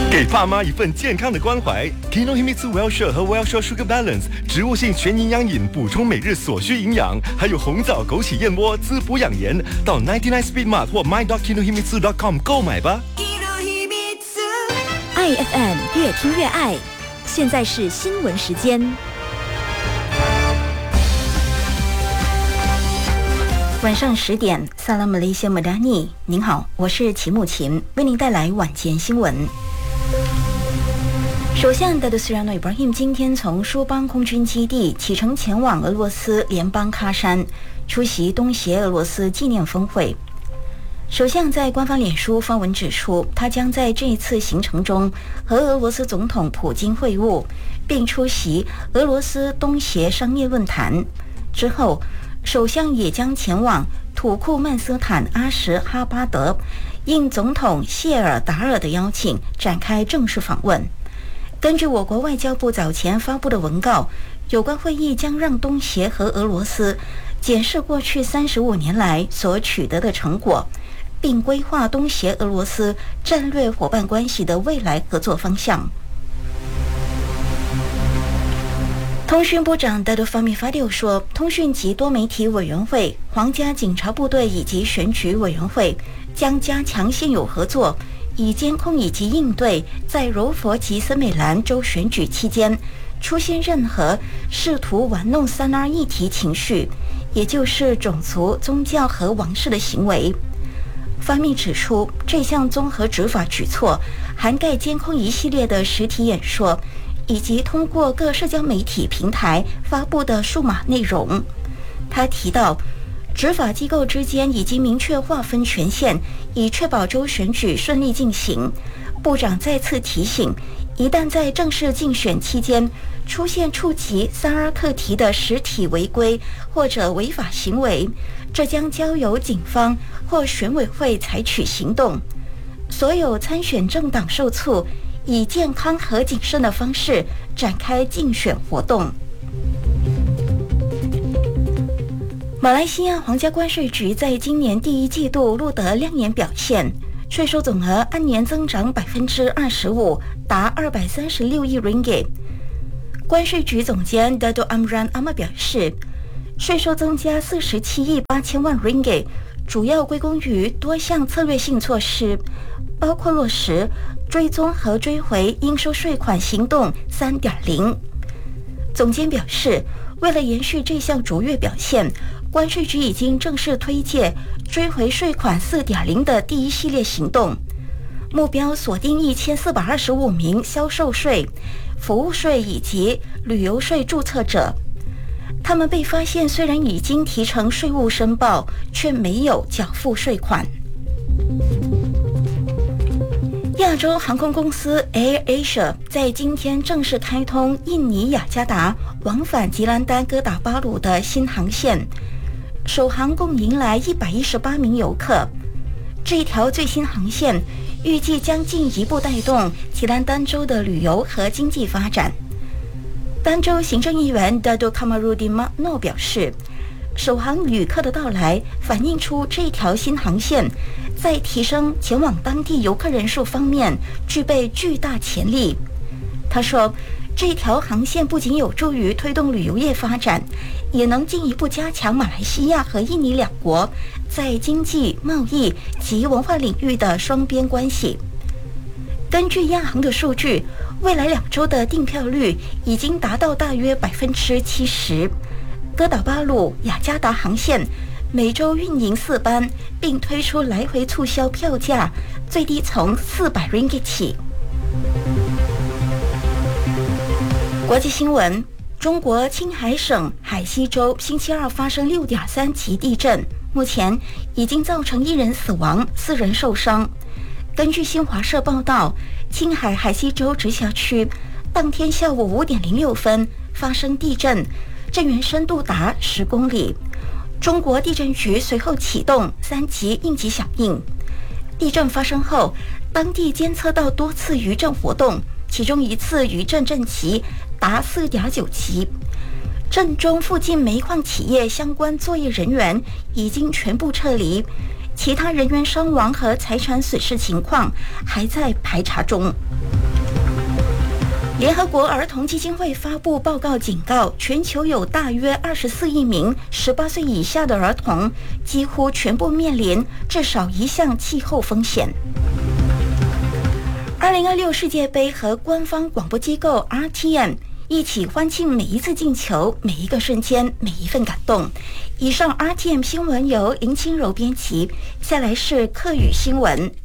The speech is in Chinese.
给爸妈一份健康的关怀。Kinohimitsu Well-Share 和 Well-Share Sugar Balance 植物性全营养饮，补充每日所需营养，还有红枣枸杞燕窝滋补养颜。到99 Speed Mart 或 my.kinohimitsu.com 购买吧。 爱 FM 越听越爱，现在是新闻时间。晚上10点，萨拉马雷西亚马达尼，您好，我是齐木琴，为您带来晚间新闻。首相达杜斯拉诺伊布拉希姆今天从舒邦空军基地启程前往俄罗斯联邦喀山，出席东协俄罗斯纪念峰会。首相在官方脸书发文指出，他将在这一次行程中和俄罗斯总统普京会晤，并出席俄罗斯东协商业论坛。之后，首相也将前往土库曼斯坦阿什哈巴德，应总统谢尔达尔的邀请展开正式访问。根据我国外交部早前发布的文告，有关会议将让东协和俄罗斯检视过去35年来所取得的成果，并规划东协俄罗斯战略伙伴关系的未来合作方向。通讯部长达多法米法丢说，通讯及多媒体委员会、皇家警察部队以及选举委员会将加强现有合作，以监控以及应对在柔佛及森美兰州选举期间出现任何试图玩弄3R议题情绪，也就是种族、宗教和王室的行为。法米指出，这项综合执法举措涵盖监控一系列的实体演说，以及通过各社交媒体平台发布的数码内容。他提到，执法机构之间已经明确划分权限，以确保州选举顺利进行。部长再次提醒，一旦在正式竞选期间出现触及3R课题的实体违规或者违法行为，这将交由警方或选委会采取行动。所有参选政党受促以健康和谨慎的方式展开竞选活动。马来西亚皇家关税局在今年第一季度录得亮眼表现，税收总额按年增长25%，达236亿 ringgit。关税局总监 Dato Amran Ahmad 表示，税收增加47亿8千万 ringgit， 主要归功于多项策略性措施，包括落实追踪和追回应收税款行动 3.0。 总监表示，为了延续这项卓越表现，关税局已经正式推介追回税款 4.0 的第一系列行动，目标锁定1425名销售税、服务税以及旅游税注册者。他们被发现虽然已经提成税务申报，却没有缴付税款。亚洲航空公司 AirAsia 在今天正式开通印尼雅加达往返吉兰丹哥打巴鲁的新航线，首航共迎来118名游客。这条最新航线预计将进一步带动吉兰丹州的旅游和经济发展。丹州行政议员 Dato Kamarudin Makno 表示，首航旅客的到来反映出这条新航线在提升前往当地游客人数方面具备巨大潜力。他说，这条航线不仅有助于推动旅游业发展，也能进一步加强马来西亚和印尼两国在经济、贸易及文化领域的双边关系。根据亚航的数据，未来2周的订票率已经达到大约70%。哥打巴鲁雅加达航线每周运营4班，并推出来回促销票价，最低从400 ringgit 起。国际新闻，中国青海省海西州星期二发生6.3级地震，目前已经造成1人死亡，4人受伤。根据新华社报道，青海海西州直辖区当天下午5点06分发生地震，震源深度达10公里。中国地震局随后启动3级应急响应。地震发生后，当地监测到多次余震活动，其中一次余震震级达4.9级。震中附近煤矿企业相关作业人员已经全部撤离，其他人员伤亡和财产损失情况还在排查中。 联合国儿童基金会发布报告警告，全球有大约24亿名18岁以下的儿童，几乎全部面临至少一项气候风险。2026世界杯和官方广播机构 RTM 一起欢庆每一次进球、每一个瞬间、每一份感动。以上 RTM 新闻由林清柔编辑，下来是客语新闻。